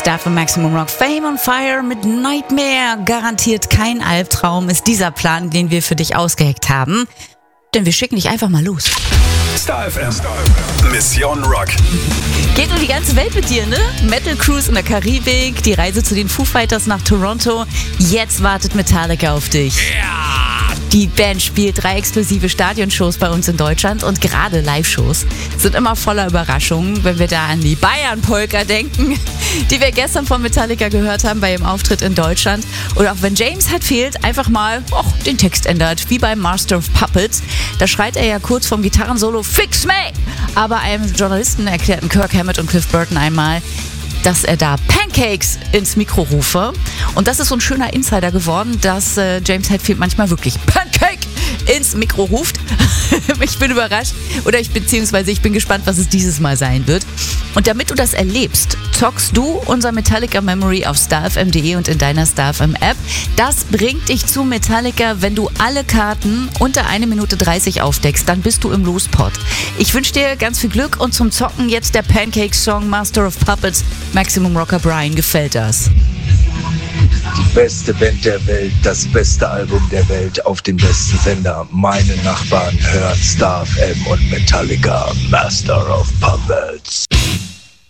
Stuff im Maximum Rock. Fame on Fire mit Nightmare. Garantiert kein Albtraum ist dieser Plan, den wir für dich ausgeheckt haben. Denn wir schicken dich einfach mal los. Star FM. Mission Rock. Geht um die ganze Welt mit dir, ne? Metal Cruise in der Karibik, die Reise zu den Foo Fighters nach Toronto. Jetzt wartet Metallica auf dich. Die Band spielt 3 exklusive Stadionshows bei uns in Deutschland und gerade Live-Shows sind immer voller Überraschungen, wenn wir da an die Bayern-Polka denken, die wir gestern von Metallica gehört haben bei ihrem Auftritt in Deutschland. Oder auch wenn James Hetfield einfach mal den Text ändert, wie beim Master of Puppets. Da schreit er ja kurz vom Gitarrensolo "Fix me!" Aber einem Journalisten erklärten Kirk Hammett und Cliff Burton einmal, dass er da Pancakes ins Mikro rufe. Und das ist so ein schöner Insider geworden, dass James Hetfield manchmal wirklich Pancake ins Mikro ruft. Ich bin überrascht beziehungsweise ich bin gespannt, was es dieses Mal sein wird. Und damit du das erlebst, zockst du unser Metallica Memory auf starfm.de und in deiner StarFM App. Das bringt dich zu Metallica. Wenn du alle Karten unter 1 Minute 30 aufdeckst, dann bist du im Lospot. Ich wünsche dir ganz viel Glück und zum Zocken jetzt der Pancake-Song Master of Puppets. Maximum Rocker Brian, gefällt das? Die beste Band der Welt, das beste Album der Welt auf dem besten Sender. Meine Nachbarn hören StarFM und Metallica, Master of Puppets.